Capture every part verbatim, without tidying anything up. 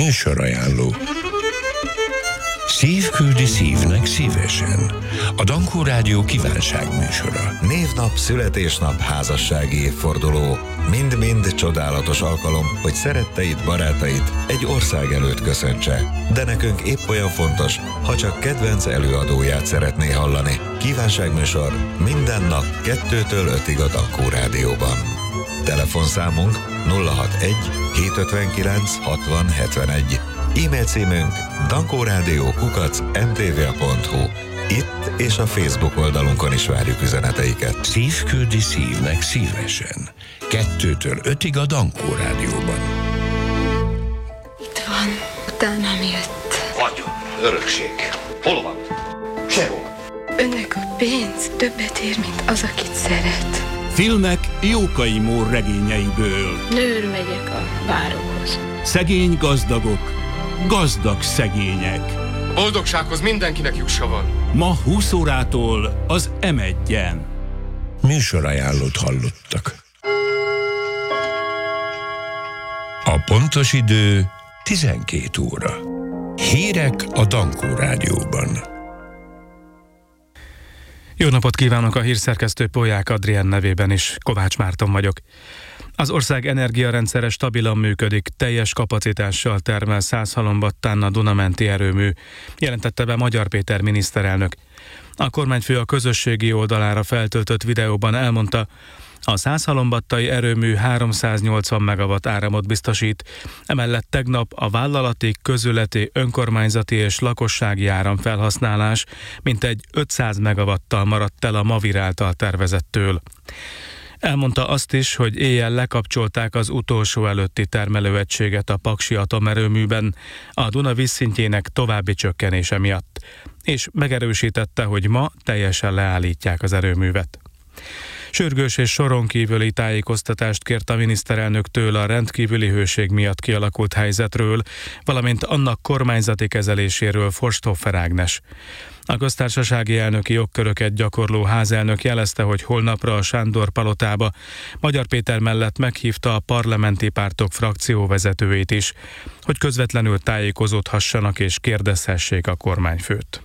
Műsorajánló. Szív küldi szívnek szívesen. A Dankó Rádió kívánságműsora. Névnap, születésnap, házassági évforduló. Mind-mind csodálatos alkalom, hogy szeretteid, barátait egy ország előtt köszöntse. De nekünk épp olyan fontos, ha csak kedvenc előadóját szeretné hallani. Kívánságműsor minden nap kettőtől ötig a Dankó Rádióban. Telefonszámunk nulla hatvanegy hétszázötvenkilenc hatvan hetvenegy. E-mail címünk dankórádió kukac em té vé pont hu. Itt és a Facebook oldalunkon is várjuk üzeneteiket. Szív küldi szívnek szívesen. Kettőtől ötig a Dankó Rádióban. Itt van, utánam jött. Vagyon, örökség. Hol van? Sehol. Önnek a pénz többet ér, mint az, akit szeret. Filmek Jókai Mór regényeiből. Nőr megyek a várokhoz. Szegény gazdagok, gazdag szegények. Boldogsághoz mindenkinek jussa van. Ma húsz órától az em egyen. Műsorajánlót hallottak. A pontos idő tizenkét óra. Hírek a Dankó Rádióban. Jó napot kívánok, a hírszerkesztő Polyák Adrián nevében is, Kovács Márton vagyok. Az ország energiarendszere stabilan működik, teljes kapacitással termel száz halombattán a Duna-menti erőmű, jelentette be Magyar Péter miniszterelnök. A kormányfő a közösségi oldalára feltöltött videóban elmondta, a száz halombattai erőmű háromszáznyolcvan megawatt áramot biztosít, emellett tegnap a vállalati, közületi, önkormányzati és lakossági áramfelhasználás mintegy ötszáz megawattal maradt el a Mavir által tervezettől. Elmondta azt is, hogy éjjel lekapcsolták az utolsó előtti termelőegységet a paksi atomerőműben a Duna vízszintjének további csökkenése miatt, és megerősítette, hogy ma teljesen leállítják az erőművet. Sürgős és soron kívüli tájékoztatást kért a miniszterelnöktől a rendkívüli hőség miatt kialakult helyzetről, valamint annak kormányzati kezeléséről Forsthofer Ágnes. A köztársasági elnöki jogköröket gyakorló házelnök jelezte, hogy holnapra a Sándor palotába Magyar Péter mellett meghívta a parlamenti pártok frakcióvezetőit is, hogy közvetlenül tájékozódhassanak és kérdezhessék a kormányfőt.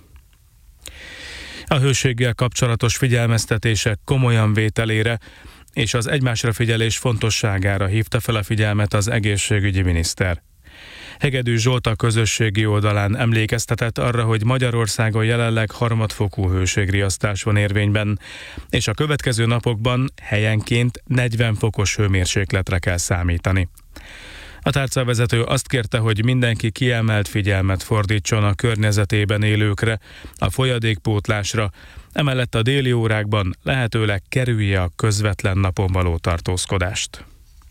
A hőséggel kapcsolatos figyelmeztetések komolyan vételére és az egymásra figyelés fontosságára hívta fel a figyelmet az egészségügyi miniszter. Hegedű Zsolt a közösségi oldalán emlékeztetett arra, hogy Magyarországon jelenleg harmadfokú hőségriasztás van érvényben, és a következő napokban helyenként negyven fokos hőmérsékletre kell számítani. A tárcavezető azt kérte, hogy mindenki kiemelt figyelmet fordítson a környezetében élőkre, a folyadékpótlásra, emellett a déli órákban lehetőleg kerülje a közvetlen napon való tartózkodást.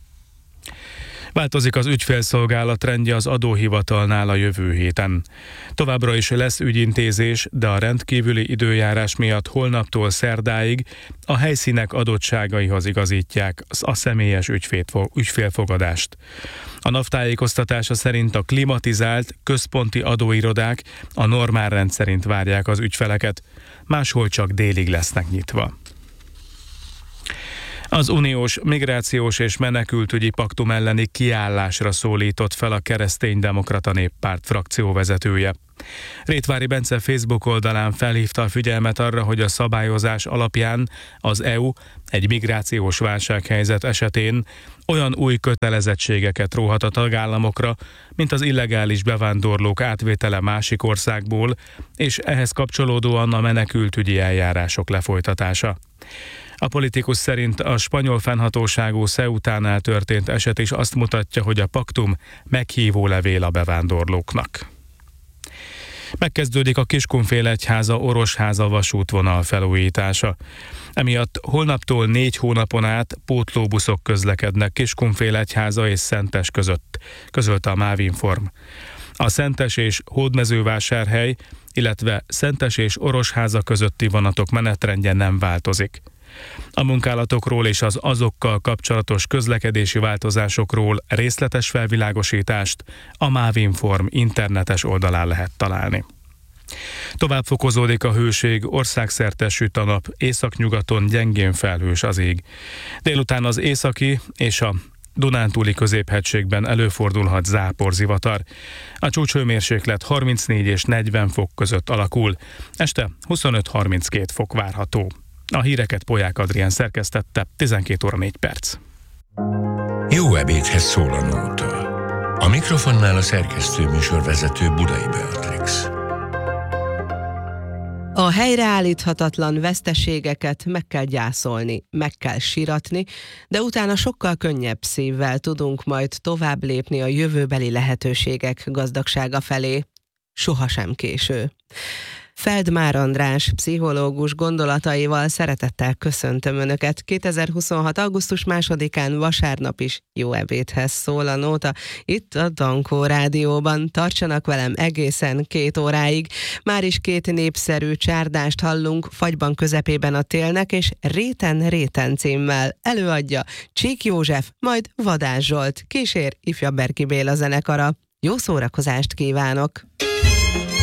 Változik az ügyfélszolgálat rendje az adóhivatalnál a jövő héten. Továbbra is lesz ügyintézés, de a rendkívüli időjárás miatt holnaptól szerdáig a helyszínek adottságaihoz igazítják a személyes ügyfélfogadást. A NAV tájékoztatása szerint a klimatizált, központi adóirodák a normál rend szerint várják az ügyfeleket, máshol csak délig lesznek nyitva. Az uniós migrációs és menekültügyi paktum elleni kiállásra szólított fel a Kereszténydemokrata Néppárt frakcióvezetője. Rétvári Bence Facebook oldalán felhívta a figyelmet arra, hogy a szabályozás alapján az é u egy migrációs válsághelyzet esetén olyan új kötelezettségeket róhat a tagállamokra, mint az illegális bevándorlók átvétele másik országból, és ehhez kapcsolódóan a menekültügyi eljárások lefolytatása. A politikus szerint a spanyol fennhatóságú Ceutánál történt eset is azt mutatja, hogy a paktum meghívó levél a bevándorlóknak. Megkezdődik a Kiskunfélegyháza Orosháza vasútvonal felújítása. Emiatt holnaptól négy hónapon át pótlóbuszok közlekednek Kiskunfélegyháza és Szentes között, közölte a Mávinform. A Szentes és Hódmezővásárhely, illetve Szentes és Orosháza közötti vonatok menetrendje nem változik. A munkálatokról és az azokkal kapcsolatos közlekedési változásokról részletes felvilágosítást a Mávinform internetes oldalán lehet találni. Tovább fokozódik a hőség, országszerte süt a nap, északnyugaton gyengén felhős az ég. Délután az északi és a Dunántúli középhegységben előfordulhat záporzivatar. A csúcshőmérséklet harmincnégy és negyven fok között alakul. Este huszonöt-harminckét fok várható. A híreket Polyák Adrián szerkesztette, tizenkét óra négy perc. Jó ebédhez szól a nóta. A mikrofonnál a szerkesztő műsorvezető Budai Beatrix. A helyreállíthatatlan veszteségeket meg kell gyászolni, meg kell siratni, de utána sokkal könnyebb szívvel tudunk majd tovább lépni a jövőbeli lehetőségek gazdagsága felé. Sohasem késő. Feldmár András pszichológus gondolataival szeretettel köszöntöm Önöket. kétezer-huszonhat. augusztus másodikán vasárnap is jó ebédhez szól a nóta. Itt a Dankó Rádióban tartsanak velem egészen két óráig. Már is két népszerű csárdást hallunk Fagyban közepében a télnek, és Réten-réten címmel előadja Csík József, majd Vadász Zsolt, kísér Ifjabb Berki Béla zenekara. Jó szórakozást kívánok!